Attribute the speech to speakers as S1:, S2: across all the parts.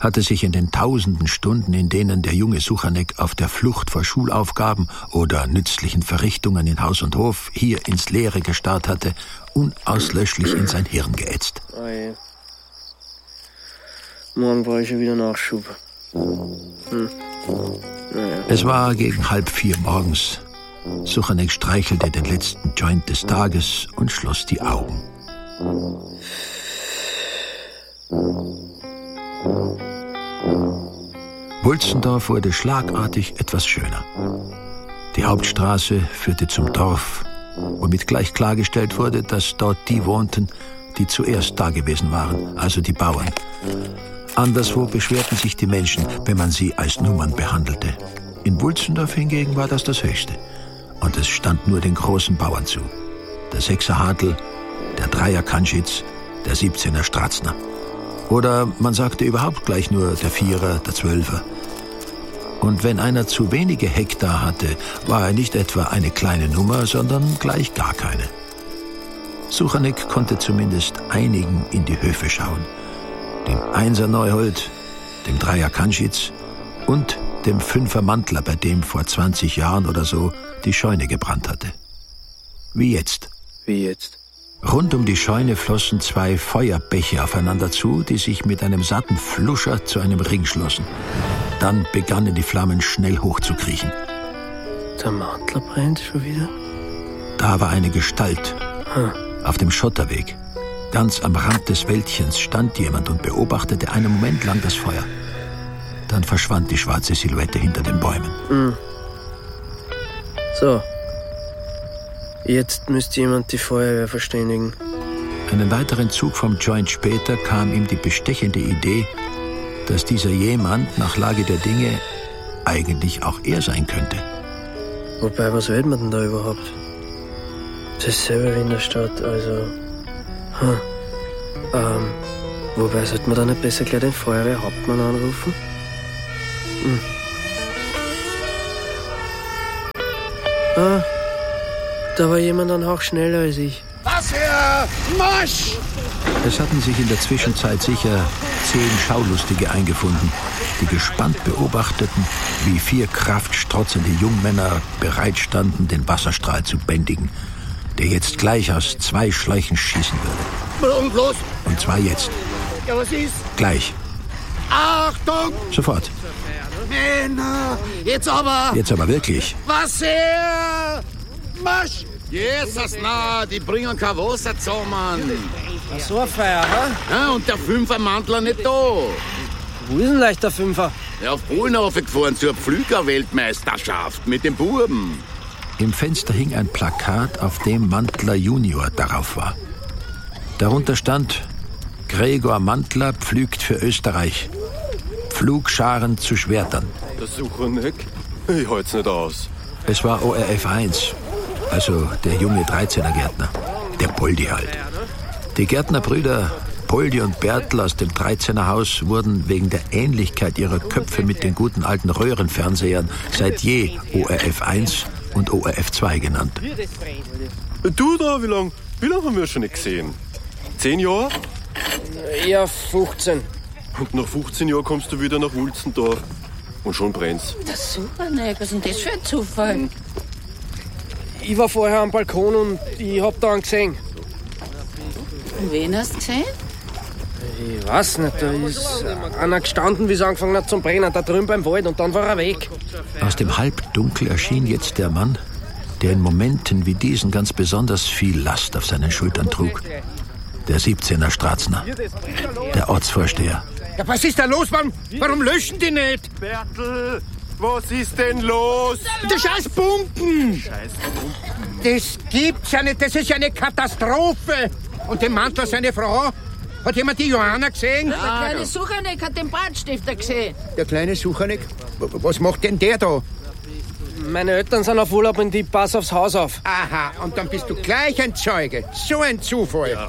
S1: hatte sich in den tausenden Stunden, in denen der junge Suchanek auf der Flucht vor Schulaufgaben oder nützlichen Verrichtungen in Haus und Hof hier ins Leere gestarrt hatte, unauslöschlich in sein Hirn geätzt.
S2: Oje. Morgen brauche ich schon wieder Nachschub. Naja.
S1: Es war gegen 3:30 morgens. Suchanek streichelte den letzten Joint des Tages und schloss die Augen. Wulzendorf wurde schlagartig etwas schöner. Die Hauptstraße führte zum Dorf, womit gleich klargestellt wurde, dass dort die wohnten, die zuerst da gewesen waren, also die Bauern. Anderswo beschwerten sich die Menschen, wenn man sie als Nummern behandelte. In Wulzendorf hingegen war das Höchste. Und es stand nur den großen Bauern zu. Der 6er Hadl, der 3er Kanschitz, der 17er Stratzner. Oder man sagte überhaupt gleich nur der 4er, der 12er. Und wenn einer zu wenige Hektar hatte, war er nicht etwa eine kleine Nummer, sondern gleich gar keine. Suchanek konnte zumindest einigen in die Höfe schauen. Dem 1er Neuhold, dem 3er Kanschitz und dem 5er Mantler, bei dem vor 20 Jahren oder so die Scheune gebrannt hatte. Wie jetzt.
S2: Wie jetzt?
S1: Rund um die Scheune flossen 2 Feuerbäche aufeinander zu, die sich mit einem satten Fluscher zu einem Ring schlossen. Dann begannen die Flammen schnell hochzukriechen.
S2: Der Mantler brennt schon wieder?
S1: Da war eine Gestalt. Auf dem Schotterweg. Ganz am Rand des Wäldchens stand jemand und beobachtete einen Moment lang das Feuer. Dann verschwand die schwarze Silhouette hinter den Bäumen.
S2: So. Jetzt müsste jemand die Feuerwehr verständigen.
S1: Einen weiteren Zug vom Joint später kam ihm die bestechende Idee, dass dieser jemand nach Lage der Dinge eigentlich auch er sein könnte.
S2: Wobei, was will man denn da überhaupt? Das ist selber wie in der Stadt, also... Wobei, sollte man da nicht besser gleich den Feuerwehrhauptmann anrufen? Da war jemand ein Hauch schneller als ich.
S3: Was hier? Marsch!
S1: Es hatten sich in der Zwischenzeit sicher 10 Schaulustige eingefunden, die gespannt beobachteten, wie 4 kraftstrotzende Jungmänner bereit standen, den Wasserstrahl zu bändigen, der jetzt gleich aus 2 Schläuchen schießen würde.
S3: Und los!
S1: Und zwar jetzt.
S3: Ja, was ist?
S1: Gleich.
S3: Achtung!
S1: Sofort.
S3: Männer! Jetzt aber!
S1: Jetzt aber wirklich.
S3: Wasser! Marsch! Jesus, na, die bringen kein Wasser zusammen.
S2: Ach so, ein Feuer, ha?
S3: Ja, und der 5er Mantler nicht da.
S2: Wo ist denn leicht der 5er?
S3: Er auf Polen raufgefahren zur Pflüger-Weltmeisterschaft mit den Buben.
S1: Im Fenster hing ein Plakat, auf dem Mantler Junior darauf war. Darunter stand: Gregor Mantler pflügt für Österreich. Pflugscharen zu Schwertern.
S4: Das Suchanek? Ich halt's nicht aus.
S1: Es war ORF 1, also der junge 13er Gärtner. Der Poldi halt. Die Gärtnerbrüder Poldi und Bertl aus dem 13er Haus wurden wegen der Ähnlichkeit ihrer Köpfe mit den guten alten Röhrenfernsehern seit je ORF 1 und ORF 2 genannt.
S4: Du da, wie lang haben wir schon nicht gesehen? 10 Jahre?
S2: Ja, 15.
S4: Und nach 15 Jahren kommst du wieder nach Wulzendorf. Und schon brennt's.
S5: Das Suchanek, was ist denn das für ein Zufall?
S2: Ich war vorher am Balkon und ich hab da einen gesehen.
S5: Wen hast du gesehen?
S2: Ich weiß nicht, da ist einer gestanden, wie es angefangen hat zum Brennen, da drüben beim Wald, und dann war er weg.
S1: Aus dem Halbdunkel erschien jetzt der Mann, der in Momenten wie diesen ganz besonders viel Last auf seinen Schultern trug. Der 17er Stratzner, der Ortsvorsteher.
S3: Ja, was ist da los, Mann? Warum löschen die nicht?
S4: Bertl, was ist denn los?
S3: Die scheiß Pumpen! Das gibt's ja nicht, das ist ja eine Katastrophe. Und der Mantler, seine Frau, hat jemand die Johanna gesehen?
S5: Der kleine Suchanek hat den Brandstifter gesehen.
S3: Der kleine Suchanek? Was macht denn der da?
S2: Meine Eltern sind auf Urlaub und ich pass aufs Haus auf.
S3: Aha, und dann bist du gleich ein Zeuge. So ein Zufall. Ja.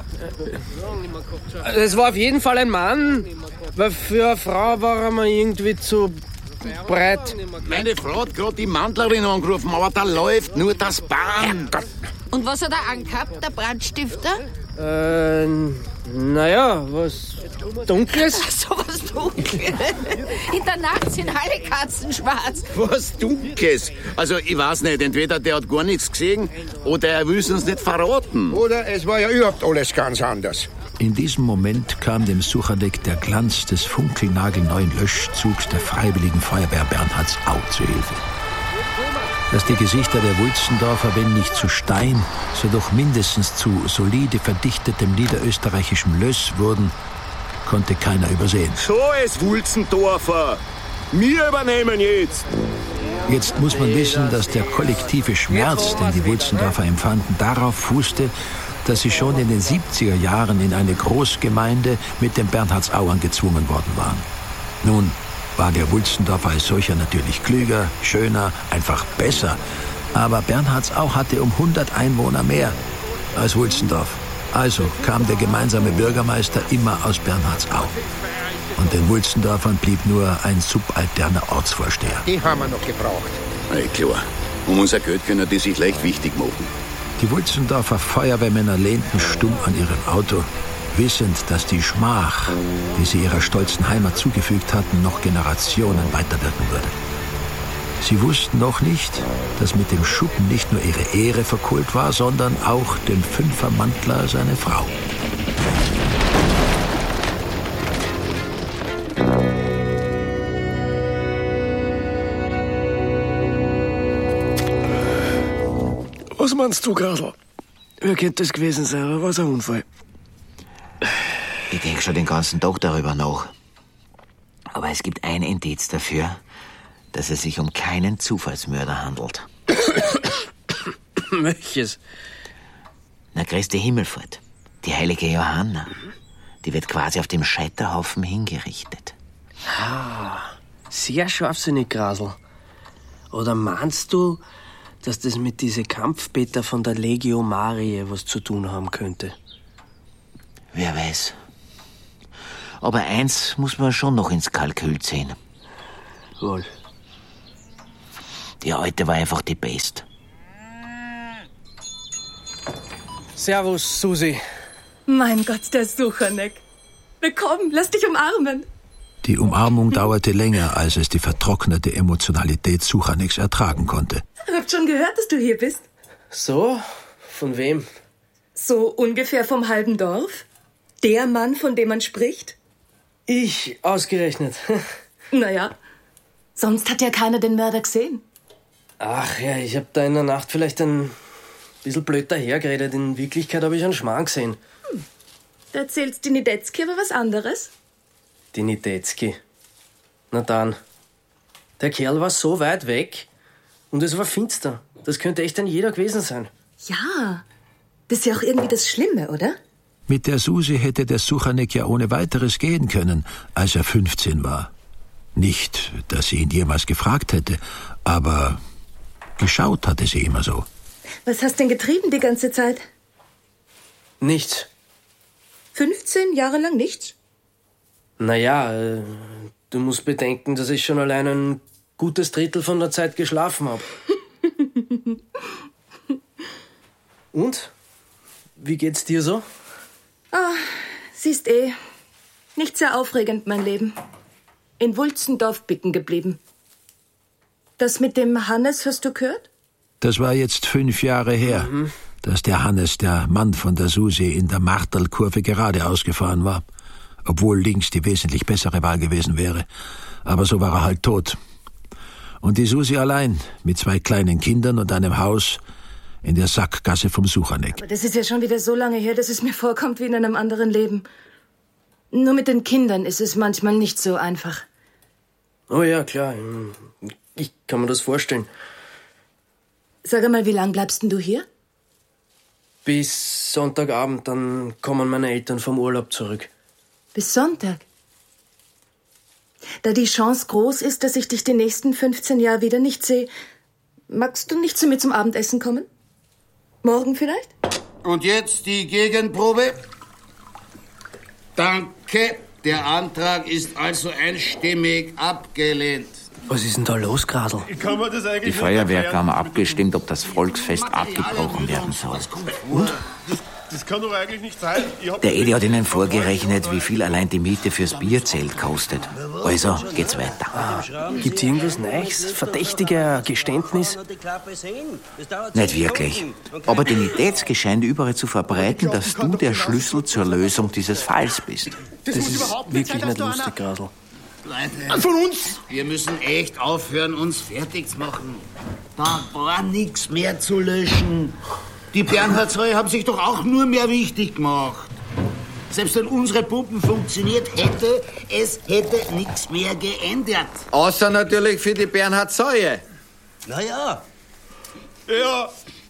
S2: Es war auf jeden Fall ein Mann, weil für eine Frau war er mir irgendwie zu breit.
S3: Meine Frau hat gerade die Mantlerin angerufen, aber da läuft nur das Band.
S5: Und was hat er angehabt, der Brandstifter?
S2: Naja, was Dunkles?
S5: So was Dunkles. In der Nacht sind alle Katzen schwarz.
S6: Was Dunkles? Also, ich weiß nicht, entweder der hat gar nichts gesehen oder er will es uns nicht verraten.
S3: Oder es war ja überhaupt alles ganz anders.
S1: In diesem Moment kam dem Suchanek der Glanz des funkelnagelneuen Löschzugs der Freiwilligen Feuerwehr Bernhardsau zu Hilfe. Dass die Gesichter der Wulzendorfer, wenn nicht zu Stein, so doch mindestens zu solide verdichtetem niederösterreichischem Löss wurden, konnte keiner übersehen.
S6: So ist Wulzendorfer. Wir übernehmen jetzt.
S1: Jetzt muss man wissen, dass der kollektive Schmerz, den die Wulzendorfer empfanden, darauf fußte, dass sie schon in den 70er Jahren in eine Großgemeinde mit den Bernhardsauern gezwungen worden waren. Nun war der Wulzendorfer als solcher natürlich klüger, schöner, einfach besser. Aber Bernhardsau hatte um 100 Einwohner mehr als Wulzendorf. Also kam der gemeinsame Bürgermeister immer aus Bernhardsau. Und den Wulzendorfern blieb nur ein subalterner Ortsvorsteher.
S3: Die haben wir noch gebraucht.
S6: Hey, klar. Um unser Geld können die sich leicht wichtig machen.
S1: Die Wulzendorfer Feuerwehrmänner lehnten stumm an ihrem Auto, wissend, dass die Schmach, die sie ihrer stolzen Heimat zugefügt hatten, noch Generationen weiterwirken würde. Sie wussten noch nicht, dass mit dem Schuppen nicht nur ihre Ehre verkohlt war, sondern auch dem Fünfermantler seine Frau.
S2: Was meinst du, Gradl? Wer könnte das gewesen sein? Oder war es ein Unfall?
S7: Ich denke schon den ganzen Tag darüber nach. Aber es gibt ein Indiz dafür, dass es sich um keinen Zufallsmörder handelt.
S2: Welches?
S7: Na, Christi Himmelfahrt. Die heilige Johanna. Die wird quasi auf dem Scheiterhaufen hingerichtet.
S2: Ah, sehr scharfsinnig, Grasl. Oder meinst du, dass das mit diesen Kampfbeter von der Legio Mariae was zu tun haben könnte?
S7: Wer weiß. Aber eins muss man schon noch ins Kalkül ziehen.
S2: Wohl.
S7: Die Alte war einfach die Best.
S2: Servus, Susi.
S8: Mein Gott, der Suchanek. Willkommen, lass dich umarmen.
S1: Die Umarmung dauerte länger, als es die vertrocknete Emotionalität Suchaneks ertragen konnte.
S8: Ich hab schon gehört, dass du hier bist.
S2: So? Von wem?
S8: So ungefähr vom halben Dorf? Der Mann, von dem man spricht?
S2: Ich ausgerechnet.
S8: Naja, sonst hat ja keiner den Mörder gesehen.
S2: Ach ja, ich hab da in der Nacht vielleicht ein bisschen blöd dahergeredet. In Wirklichkeit habe ich einen Schmarrn gesehen.
S8: Da erzählst die Niedetzky aber was anderes.
S2: Die Niedetzky. Na dann. Der Kerl war so weit weg und es war finster. Das könnte echt ein jeder gewesen sein.
S8: Ja, das ist ja auch irgendwie das Schlimme, oder?
S1: Mit der Susi hätte der Suchanek ja ohne weiteres gehen können, als er 15 war. Nicht, dass sie ihn jemals gefragt hätte, aber geschaut hatte sie immer so.
S8: Was hast denn getrieben die ganze Zeit?
S2: Nichts.
S8: 15 Jahre lang nichts?
S2: Naja, du musst bedenken, dass ich schon allein ein gutes Drittel von der Zeit geschlafen habe. Und? Wie geht's dir so?
S8: Ah, siehst nicht sehr aufregend, mein Leben. In Wulzendorf bicken geblieben. Das mit dem Hannes hast du gehört?
S1: Das war jetzt 5 Jahre her, dass der Hannes, der Mann von der Susi, in der Marterlkurve gerade ausgefahren war. Obwohl links die wesentlich bessere Wahl gewesen wäre. Aber so war er halt tot. Und die Susi allein, mit 2 kleinen Kindern und einem Haus in der Sackgasse vom Suchanek.
S8: Aber das ist ja schon wieder so lange her, dass es mir vorkommt wie in einem anderen Leben. Nur mit den Kindern ist es manchmal nicht so einfach.
S2: Oh ja, klar. Ich kann mir das vorstellen.
S8: Sag einmal, wie lang bleibst denn du hier?
S2: Bis Sonntagabend, dann kommen meine Eltern vom Urlaub zurück.
S8: Bis Sonntag? Da die Chance groß ist, dass ich dich die nächsten 15 Jahre wieder nicht sehe, magst du nicht zu mir zum Abendessen kommen? Morgen vielleicht?
S6: Und jetzt die Gegenprobe. Danke. Der Antrag ist also einstimmig abgelehnt.
S2: Was ist denn da los, Gradl?
S7: Die Feuerwehrker haben abgestimmt, ob das Volksfest abgebrochen werden soll.
S2: Und?
S4: Das kann doch eigentlich nicht sein.
S7: Der Edi hat ihnen vorgerechnet, wie viel allein die Miete fürs Bierzelt kostet. Also geht's weiter.
S2: Gibt's irgendwas Neues? Verdächtiger Geständnis?
S7: Nicht wirklich. Aber die Idee scheint überall zu verbreiten, dass du der Schlüssel zur Lösung dieses Falls bist.
S2: Das ist wirklich nicht lustig, Grasl.
S6: Leute, von uns! Wir müssen echt aufhören, uns fertig zu machen. Da war nichts mehr zu löschen. Die Bernhardsreue haben sich doch auch nur mehr wichtig gemacht. Selbst wenn unsere Pumpen funktioniert hätte, es hätte nichts mehr geändert.
S9: Außer natürlich für die Bernhardsäue.
S6: Naja.
S4: Ja.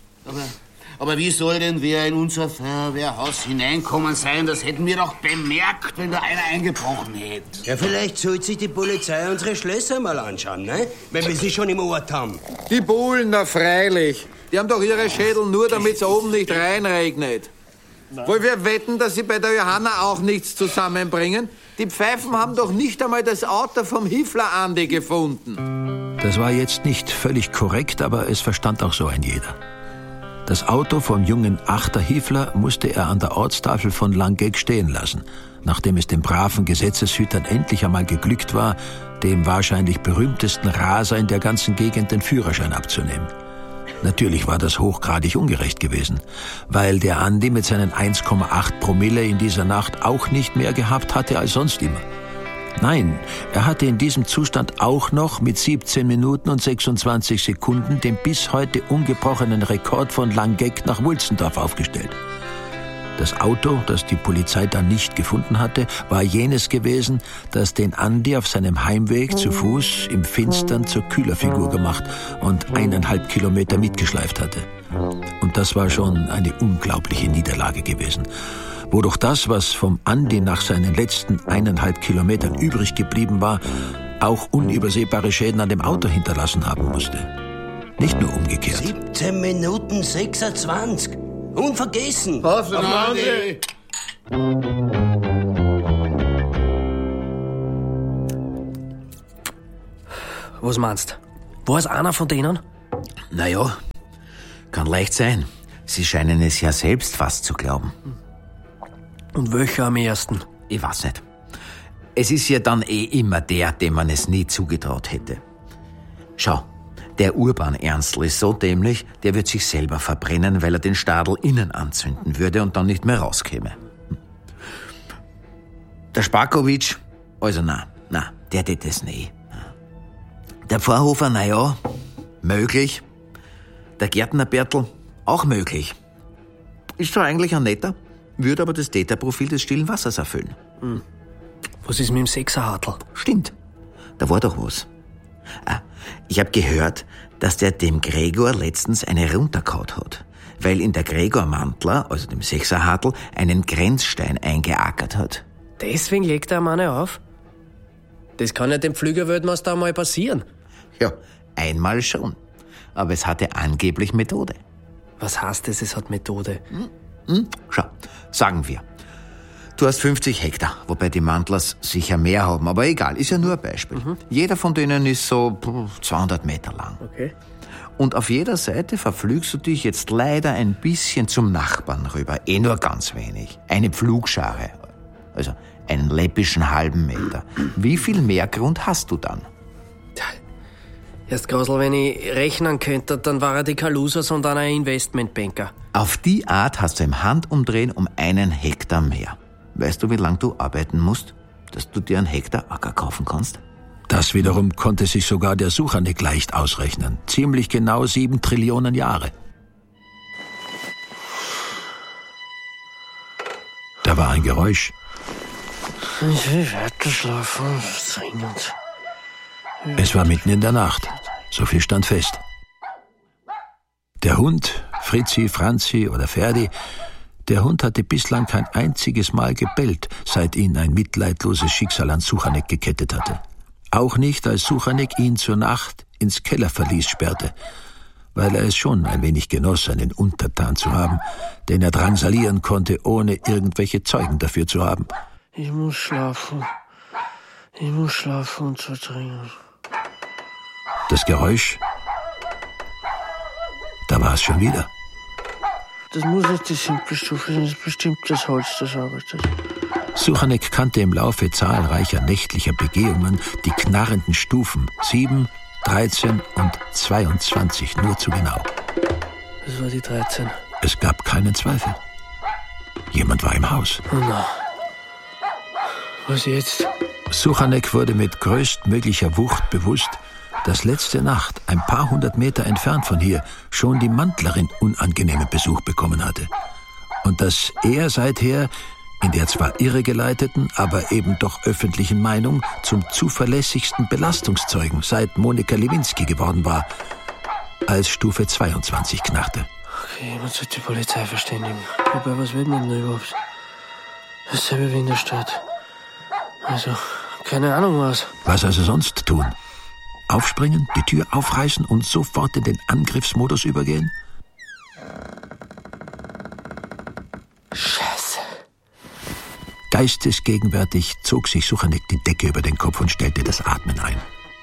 S6: Aber wie soll denn wer in unser Feuerwehrhaus hineinkommen sein? Das hätten wir doch bemerkt, wenn da einer eingebrochen hätte.
S10: Ja, vielleicht sollte sich die Polizei unsere Schlösser mal anschauen, ne? Wenn wir sie schon im Ort haben.
S9: Die Bullen, na freilich. Die haben doch ihre Schädel nur, damit es oben nicht reinregnet. Wollen wir wetten, dass sie bei der Johanna auch nichts zusammenbringen? Die Pfeifen haben doch nicht einmal das Auto vom Hiefler Andi gefunden.
S1: Das war jetzt nicht völlig korrekt, aber es verstand auch so ein jeder. Das Auto vom jungen Achter Hiefler musste er an der Ortstafel von Langeck stehen lassen, nachdem es den braven Gesetzeshütern endlich einmal geglückt war, dem wahrscheinlich berühmtesten Raser in der ganzen Gegend den Führerschein abzunehmen. Natürlich war das hochgradig ungerecht gewesen, weil der Andi mit seinen 1,8 Promille in dieser Nacht auch nicht mehr gehabt hatte als sonst immer. Nein, er hatte in diesem Zustand auch noch mit 17 Minuten und 26 Sekunden den bis heute ungebrochenen Rekord von Langeck nach Wulzendorf aufgestellt. Das Auto, das die Polizei dann nicht gefunden hatte, war jenes gewesen, das den Andi auf seinem Heimweg zu Fuß im Finstern zur Kühlerfigur gemacht und 1,5 Kilometer mitgeschleift hatte. Und das war schon eine unglaubliche Niederlage gewesen, wodurch das, was vom Andi nach seinen letzten 1,5 Kilometern übrig geblieben war, auch unübersehbare Schäden an dem Auto hinterlassen haben musste. Nicht nur umgekehrt.
S10: 17 Minuten 26. Unvergessen.
S6: Was denn, Andi?
S2: Was meinst du? War es einer von denen?
S7: Naja, kann leicht sein. Sie scheinen es ja selbst fast zu glauben.
S2: Und welcher am ersten?
S7: Ich weiß nicht. Es ist ja dann immer der, dem man es nie zugetraut hätte. Schau, der Urban Ernstl ist so dämlich, der wird sich selber verbrennen, weil er den Stadel innen anzünden würde und dann nicht mehr rauskäme. Der Spakovic, also na, der tät es nie. Der Pfarrhofer, naja, möglich. Der Gärtner Bertl, auch möglich. Ist zwar eigentlich ein netter, würde aber das Täterprofil des stillen Wassers erfüllen.
S2: Was ist mit dem Sechserhartl?
S7: Stimmt, da war doch was. Ich hab gehört, dass der dem Gregor letztens eine runtergehauen hat, weil in der Gregor Mantler, also dem Sechserhartl, einen Grenzstein eingeackert hat.
S2: Deswegen legt er eine auf? Das kann ja dem Pflügerweltmeister mal passieren.
S7: Ja, einmal schon. Aber es hatte angeblich Methode.
S2: Was heißt das, es hat Methode?
S7: Schau, sagen wir. Du hast 50 Hektar, wobei die Mantlers sicher mehr haben, aber egal, ist ja nur ein Beispiel. Jeder von denen ist so 200 Meter lang.
S2: Okay.
S7: Und auf jeder Seite verflügst du dich jetzt leider ein bisschen zum Nachbarn rüber, nur ganz wenig. Eine Pflugschare, also einen läppischen halben Meter. Wie viel Meergrund hast du dann?
S2: Erst Grasl, wenn ich rechnen könnte, dann war er die Kalusa, sondern ein Investmentbanker.
S7: Auf die Art hast du im Handumdrehen um 1 Hektar mehr. Weißt du, wie lange du arbeiten musst, dass du dir 1 Hektar Acker kaufen kannst?
S1: Das wiederum konnte sich sogar der Suchanek leicht ausrechnen. Ziemlich genau 7 Trillionen Jahre. Da war ein Geräusch.
S2: Ich will weiter schlafen, dringend.
S1: Es war mitten in der Nacht. So viel stand fest. Der Hund, Fritzi, Franzi oder Ferdi, der Hund hatte bislang kein einziges Mal gebellt, seit ihn ein mitleidloses Schicksal an Suchanek gekettet hatte. Auch nicht, als Suchanek ihn zur Nacht ins Kellerverlies sperrte, weil er es schon ein wenig genoss, einen Untertan zu haben, den er drangsalieren konnte, ohne irgendwelche Zeugen dafür zu haben.
S2: Ich muss schlafen und zwar dringend.
S1: Das Geräusch, da war es schon wieder.
S2: Das muss nicht die Simpelstufe sein, das ist bestimmt das Holz, das arbeitet.
S1: Suchanek kannte im Laufe zahlreicher nächtlicher Begehungen die knarrenden Stufen 7, 13 und 22 nur zu genau.
S2: Das war die 13.
S1: Es gab keinen Zweifel. Jemand war im Haus.
S2: Oh no. Was jetzt?
S1: Suchanek wurde mit größtmöglicher Wucht bewusst, dass letzte Nacht, ein paar hundert Meter entfernt von hier, schon die Mantlerin unangenehmen Besuch bekommen hatte. Und dass er seither in der zwar irregeleiteten, aber eben doch öffentlichen Meinung zum zuverlässigsten Belastungszeugen seit Monika Lewinsky geworden war, als Stufe 22 knarrte.
S2: Okay, jemand sollte die Polizei verständigen. Wobei, was will man denn überhaupt? Dasselbe wie in der Stadt. Also, keine Ahnung was.
S1: Was also sonst tun? Aufspringen, die Tür aufreißen und sofort in den Angriffsmodus übergehen?
S2: Scheiße.
S1: Geistesgegenwärtig zog sich Suchanek die Decke über den Kopf und stellte das Atmen ein.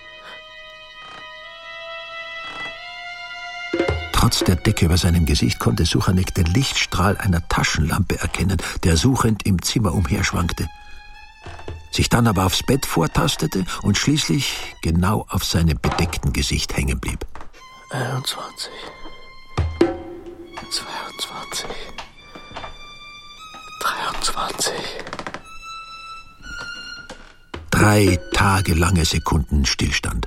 S1: Trotz der Decke über seinem Gesicht konnte Suchanek den Lichtstrahl einer Taschenlampe erkennen, der suchend im Zimmer umherschwankte. Sich dann aber aufs Bett vortastete und schließlich genau auf seinem bedeckten Gesicht hängen blieb.
S2: 21. 22. 23.
S1: 3 tagelange Sekunden Stillstand.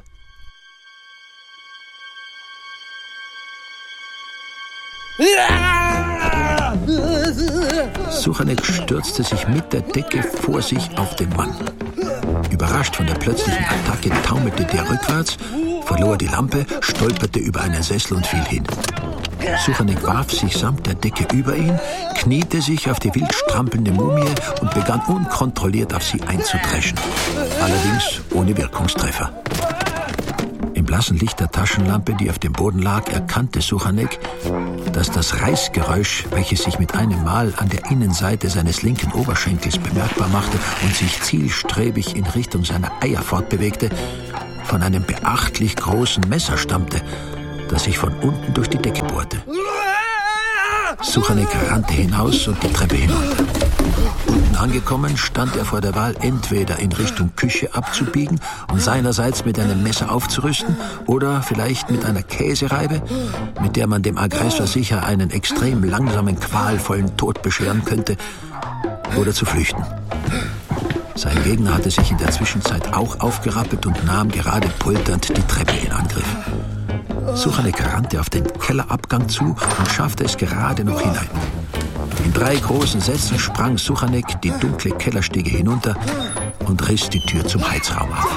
S1: Suchanek stürzte sich mit der Decke vor sich auf den Mann. Überrascht von der plötzlichen Attacke taumelte der rückwärts, verlor die Lampe, stolperte über einen Sessel und fiel hin. Suchanek warf sich samt der Decke über ihn, kniete sich auf die wild strampelnde Mumie und begann unkontrolliert auf sie einzudreschen. Allerdings ohne Wirkungstreffer. Im blassen Licht der Taschenlampe, die auf dem Boden lag, erkannte Suchanek, dass das Reißgeräusch, welches sich mit einem Mal an der Innenseite seines linken Oberschenkels bemerkbar machte und sich zielstrebig in Richtung seiner Eier fortbewegte, von einem beachtlich großen Messer stammte, das sich von unten durch die Decke bohrte. Suchanek rannte hinaus und die Treppe hinunter. Unten angekommen, stand er vor der Wahl, entweder in Richtung Küche abzubiegen und seinerseits mit einem Messer aufzurüsten oder vielleicht mit einer Käsereibe, mit der man dem Aggressor sicher einen extrem langsamen, qualvollen Tod bescheren könnte, oder zu flüchten. Sein Gegner hatte sich in der Zwischenzeit auch aufgerappelt und nahm gerade polternd die Treppe in Angriff. Suchanek rannte auf den Kellerabgang zu und schaffte es gerade noch hinein. In 3 großen Sätzen sprang Suchanek die dunkle Kellerstiege hinunter und riss die Tür zum Heizraum auf.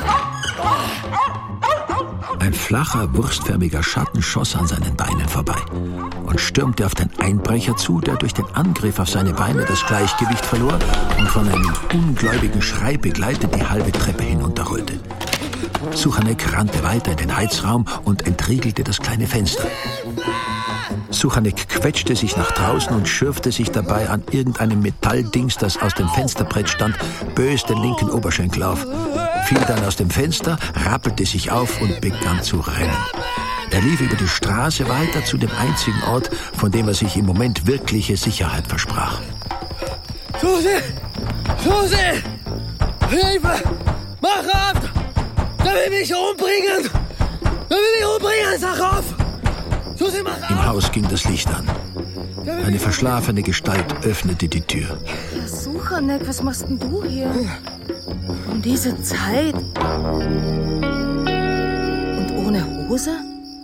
S1: Ein flacher, wurstförmiger Schatten schoss an seinen Beinen vorbei und stürmte auf den Einbrecher zu, der durch den Angriff auf seine Beine das Gleichgewicht verlor und von einem ungläubigen Schrei begleitet die halbe Treppe hinunterrollte. Suchanek rannte weiter in den Heizraum und entriegelte das kleine Fenster. Suchanek quetschte sich nach draußen und schürfte sich dabei an irgendeinem Metalldings, das aus dem Fensterbrett stand, bös den linken Oberschenkel auf, fiel dann aus dem Fenster, rappelte sich auf und begann zu rennen. Er lief über die Straße weiter zu dem einzigen Ort, von dem er sich im Moment wirkliche Sicherheit versprach.
S11: Susi! Susi! Hilfe! Mach auf! Der will mich umbringen! Der will mich umbringen! Sag auf! Susi, mach auf!
S1: Im Haus ging das Licht an. Eine verschlafene Gestalt öffnete die Tür.
S8: Suchanek, was machst denn du hier? Um diese Zeit? Und ohne Hose?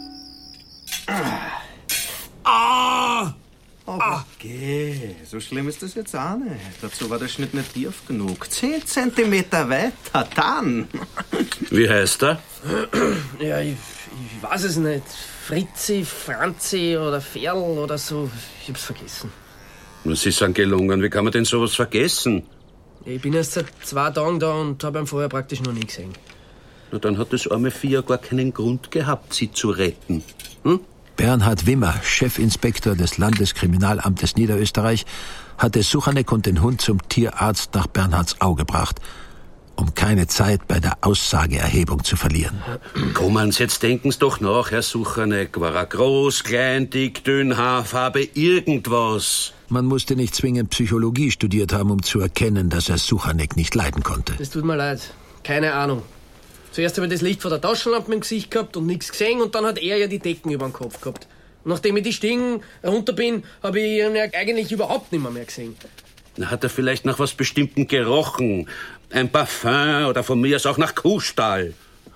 S12: Okay, so schlimm ist das jetzt auch nicht. Dazu war der Schnitt nicht tief genug. 10 Zentimeter weiter, dann.
S10: Wie heißt er?
S2: Ja, ich weiß es nicht. Fritzi, Franzi oder Ferl oder so. Ich hab's vergessen.
S10: Sie sind gelungen. Wie kann man denn sowas vergessen?
S2: Ich bin erst seit 2 Tagen da und hab ihn vorher praktisch noch nie gesehen.
S10: Na, dann hat das arme Vieh ja gar keinen Grund gehabt, sie zu retten. Hm?
S1: Bernhard Wimmer, Chefinspektor des Landeskriminalamtes Niederösterreich, hatte Suchanek und den Hund zum Tierarzt nach Bernhardsau gebracht um keine Zeit bei der Aussageerhebung zu verlieren.
S13: Kommen Sie, jetzt denken Sie doch nach, Herr Suchanek. War er groß, klein, dick, dünn, Haarfarbe, irgendwas?
S1: Man musste nicht zwingend Psychologie studiert haben, um zu erkennen, dass er Suchanek nicht leiden konnte.
S2: Das tut mir leid. Keine Ahnung. Zuerst habe ich das Licht von der Taschenlampe im Gesicht gehabt und nichts gesehen und dann hat er ja die Decken über den Kopf gehabt. Und nachdem ich die Stiegen runter bin, habe ich ihn ja eigentlich überhaupt nicht mehr gesehen.
S13: Hat er vielleicht nach was Bestimmtem gerochen? Ein Parfum oder von mir aus auch nach Kuhstall?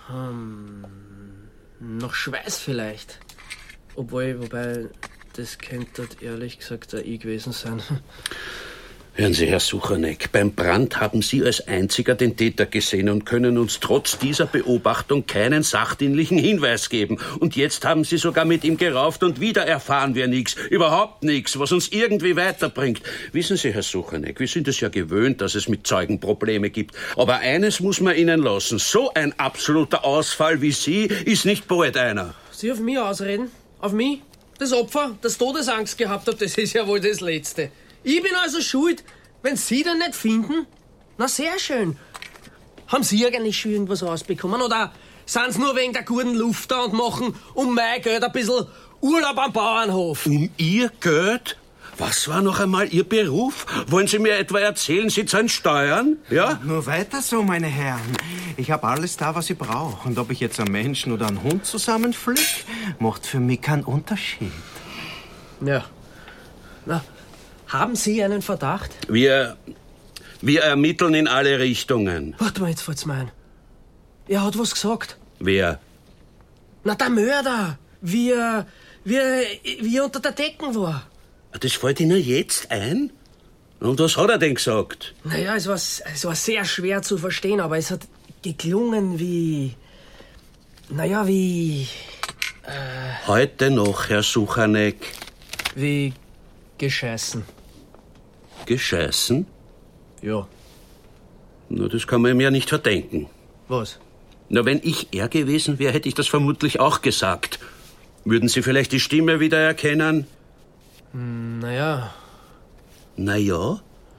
S2: Nach Schweiß vielleicht. Wobei, das könnte ehrlich gesagt auch ich gewesen sein.
S13: Hören Sie, Herr Suchanek, beim Brand haben Sie als einziger den Täter gesehen und können uns trotz dieser Beobachtung keinen sachdienlichen Hinweis geben. Und jetzt haben Sie sogar mit ihm gerauft und wieder erfahren wir nichts, überhaupt nichts, was uns irgendwie weiterbringt. Wissen Sie, Herr Suchanek, wir sind es ja gewöhnt, dass es mit Zeugen Probleme gibt. Aber eines muss man Ihnen lassen, so ein absoluter Ausfall wie Sie ist nicht bald einer.
S2: Sie auf mich ausreden? Auf mich? Das Opfer, das Todesangst gehabt hat, das ist ja wohl das Letzte. Ich bin also schuld, wenn Sie den nicht finden? Na, sehr schön. Haben Sie eigentlich schon irgendwas rausbekommen? Oder sind Sie nur wegen der guten Luft da und machen um mein Geld ein bisschen Urlaub am Bauernhof?
S13: Um Ihr Geld? Was war noch einmal Ihr Beruf? Wollen Sie mir etwa erzählen, Sie zahlen Steuern? Ja?
S12: Nur weiter so, meine Herren. Ich habe alles da, was ich brauche. Und ob ich jetzt einen Menschen oder einen Hund zusammenpflück, macht für mich keinen Unterschied.
S2: Ja. Na, haben Sie einen Verdacht?
S13: Wir ermitteln in alle Richtungen.
S2: Warte mal, jetzt fällt's mir ein. Er hat was gesagt.
S13: Wer?
S2: Na, der Mörder. Wie er unter der Decken war.
S13: Das fällt Ihnen jetzt ein? Und was hat er denn gesagt?
S2: Naja, es war sehr schwer zu verstehen, aber es hat geklungen wie... Naja, wie...
S13: Heute noch, Herr Suchanek.
S2: Wie gescheißen.
S13: Gescheißen?
S2: Ja.
S13: Na, das kann man ihm ja nicht verdenken.
S2: Was?
S13: Na, wenn ich er gewesen wäre, hätte ich das vermutlich auch gesagt. Würden Sie vielleicht die Stimme wieder erkennen?
S2: Naja.
S13: Naja?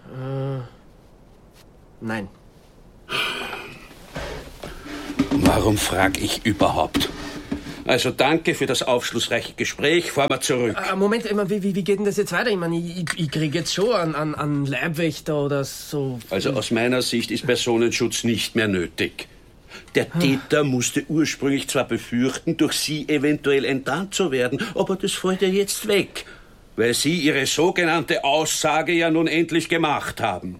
S2: Nein.
S13: Warum frag ich überhaupt? Also danke für das aufschlussreiche Gespräch. Fahren wir zurück.
S2: Moment, wie geht denn das jetzt weiter? Ich meine, ich krieg jetzt schon an Leibwächter oder so.
S13: Also aus meiner Sicht ist Personenschutz nicht mehr nötig. Der Täter musste ursprünglich zwar befürchten, durch Sie eventuell enttarnt zu werden, aber das fällt ja jetzt weg, weil Sie Ihre sogenannte Aussage ja nun endlich gemacht haben.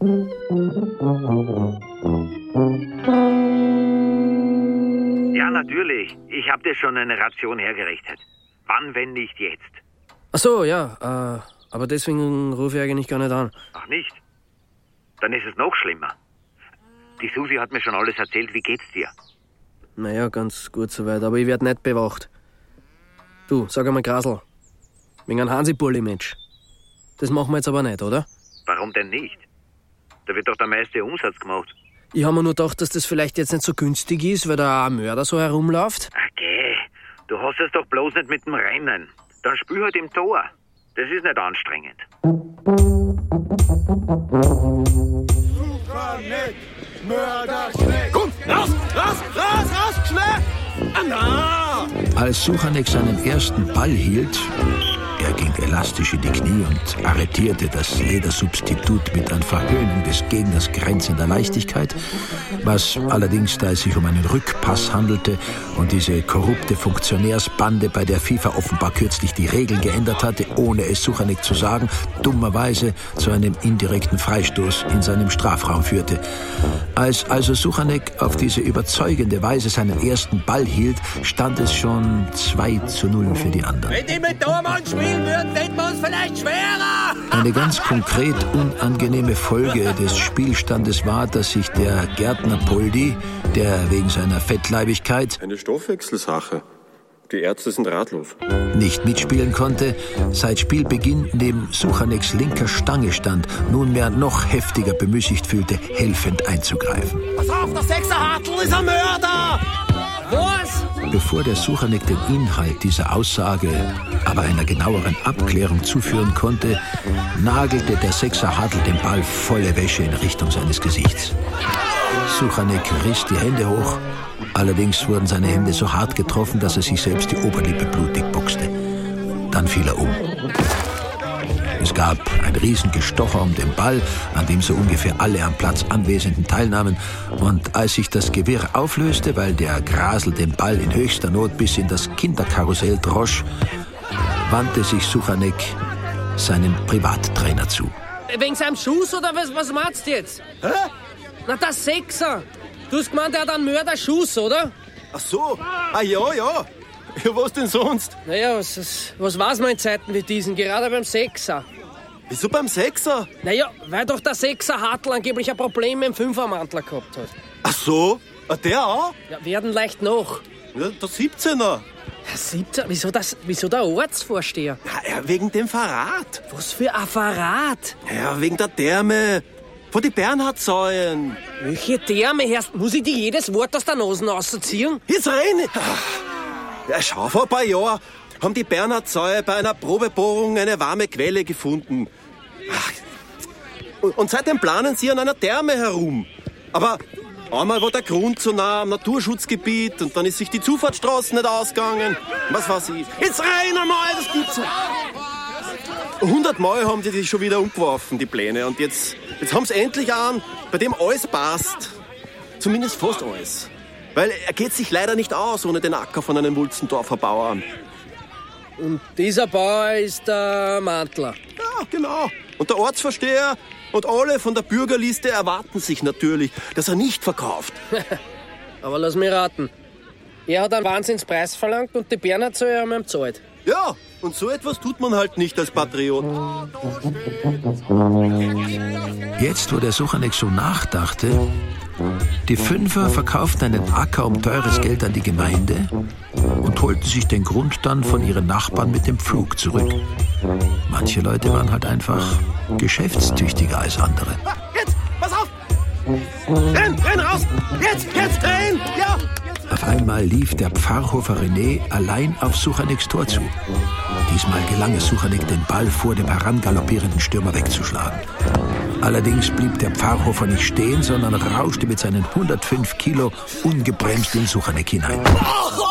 S7: Ja, natürlich. Ich habe dir schon eine Ration hergerichtet. Wann, wenn nicht jetzt?
S2: Ach so, ja. Aber deswegen rufe ich eigentlich gar nicht an.
S7: Ach nicht? Dann ist es noch schlimmer. Die Susi hat mir schon alles erzählt. Wie geht's dir?
S2: Naja, ganz gut soweit. Aber ich werd nicht bewacht. Du, sag einmal, Grasl. Wegen einem Hansi-Bulli-Mensch. Das machen wir jetzt aber nicht, oder?
S7: Warum denn nicht? Da wird doch der meiste Umsatz gemacht.
S2: Ich habe mir nur gedacht, dass das vielleicht jetzt nicht so günstig ist, weil da ein Mörder so herumläuft.
S7: Okay, du hast es doch bloß nicht mit dem Rennen. Dann spiel halt im Tor. Das ist nicht anstrengend.
S11: Suchanek, Mörder, schnell! Komm, raus, schnell! Anna!
S1: Als Suchanek seinen ersten Ball hielt, er ging elastisch in die Knie und arretierte das Ledersubstitut mit einer Verhöhnung des Gegners grenzender Leichtigkeit, was allerdings, da es sich um einen Rückpass handelte und diese korrupte Funktionärsbande, bei der FIFA offenbar kürzlich die Regeln geändert hatte, ohne es Suchanek zu sagen, dummerweise zu einem indirekten Freistoß in seinem Strafraum führte. Als also Suchanek auf diese überzeugende Weise seinen ersten Ball hielt, stand es schon 2:0 für die anderen.
S11: Wenn die mit Tormann spielen würden, hätten wir uns vielleicht schwerer!
S1: Eine ganz konkret unangenehme Folge des Spielstandes war, dass sich der Gärtner Poldi, der wegen seiner Fettleibigkeit
S4: eine Stoffwechselsache. Die Ärzte sind ratlos.
S1: Nicht mitspielen konnte, seit Spielbeginn neben Suchaneks linker Stange stand, nunmehr noch heftiger bemüßigt fühlte, helfend einzugreifen.
S11: Pass auf, der Sechserhartl ist ein Mörder! Was?
S1: Bevor der Suchanek den Inhalt dieser Aussage aber einer genaueren Abklärung zuführen konnte, nagelte der Sechserhartl den Ball volle Wäsche in Richtung seines Gesichts. Suchanek riss die Hände hoch. Allerdings wurden seine Hände so hart getroffen, dass er sich selbst die Oberlippe blutig boxte. Dann fiel er um. Es gab ein Riesengestocher um den Ball, an dem so ungefähr alle am Platz Anwesenden teilnahmen. Und als sich das Gewirr auflöste, weil der Grasel den Ball in höchster Not bis in das Kinderkarussell drosch, wandte sich Suchanek seinem Privattrainer zu.
S2: Wegen seinem Schuss oder was meinst du jetzt?
S14: Hä?
S2: Na, der Sechser. Du hast gemeint, er hat einen Mörderschuss, oder?
S14: Ach so. Ah, ja. Ja, was denn sonst?
S2: Naja, was weiß man in Zeiten wie diesen, gerade beim Sechser?
S14: Wieso beim Sechser?
S2: Naja, weil doch der Sechser Hartl angeblich ein Problem mit dem Fünfermantler gehabt hat.
S14: Ach so? Der auch?
S2: Ja, werden leicht noch.
S14: Ja, der 17er.
S2: Der 17er? Wieso der Ortsvorsteher?
S14: Ja, wegen dem Verrat.
S2: Was für ein Verrat?
S14: Ja, wegen der Därme. Von die Bernhardsäuen.
S2: Welche Därme, Herrst? Muss ich dir jedes Wort aus der Nase rausziehen?
S14: Jetzt rede. Ja, schau, vor ein paar Jahren haben die Bernhardsäue bei einer Probebohrung eine warme Quelle gefunden. Und seitdem planen sie an einer Therme herum. Aber einmal war der Grund so nah am Naturschutzgebiet und dann ist sich die Zufahrtsstraße nicht ausgegangen. Was weiß ich. Jetzt rein einmal, das gibt's nicht. 100 Mal haben die sich schon wieder umgeworfen, die Pläne. Und jetzt haben sie endlich einen, bei dem alles passt. Zumindest fast alles. Weil er geht sich leider nicht aus ohne den Acker von einem Wulzendorfer Bauern.
S2: Und dieser Bauer ist der Mantler.
S14: Ja, genau. Und der Ortsvorsteher und alle von der Bürgerliste erwarten sich natürlich, dass er nicht verkauft.
S2: Aber lass mich raten. Er hat einen Wahnsinnspreis verlangt und die Bernhardsäue haben ihm gezahlt.
S14: Ja, und so etwas tut man halt nicht als Patriot.
S1: Jetzt, wo der Suchanek so nachdachte, die Fünfer verkauften einen Acker um teures Geld an die Gemeinde und holten sich den Grund dann von ihren Nachbarn mit dem Pflug zurück. Manche Leute waren halt einfach geschäftstüchtiger als andere.
S14: Jetzt, pass auf! Renn raus! Jetzt, renn! Ja!
S1: Auf einmal lief der Pfarrhofer René allein auf Suchaneks Tor zu. Diesmal gelang es Suchanek, den Ball vor dem herangaloppierenden Stürmer wegzuschlagen. Allerdings blieb der Pfarrhofer nicht stehen, sondern rauschte mit seinen 105 Kilo ungebremst in Suchanek hinein.